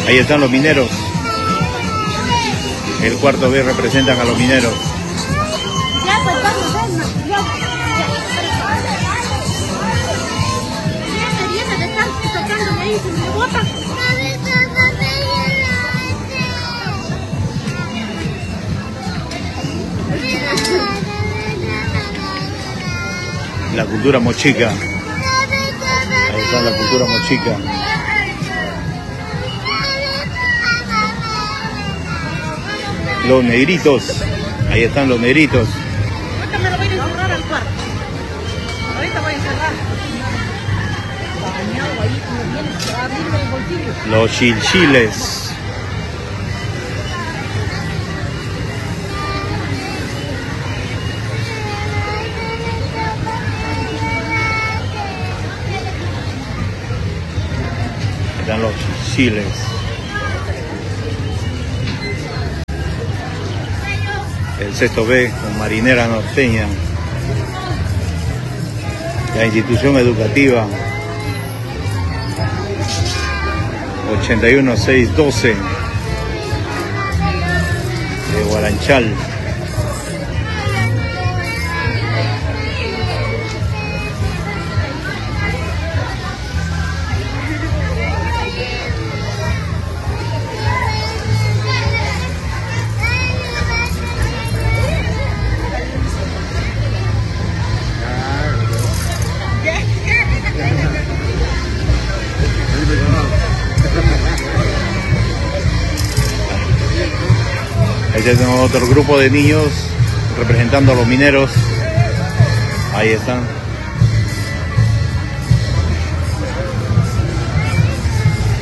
Ahí están los mineros. El cuarto B representan a los mineros. La cultura mochica. Ahí está la cultura mochica. Los negritos. Ahí están los negritos. Ahorita me lo voy a encerrar al cuarto. Ahorita voy a encerrar. Bañado ahí, como viene, a abrirme el bolsillo. Los chilchiles. Están los chilchiles. El sexto B con Marinera Norteña. La institución educativa 81612 de Guaranchal. Ahí tenemos otro grupo de niños representando a los mineros. Ahí están.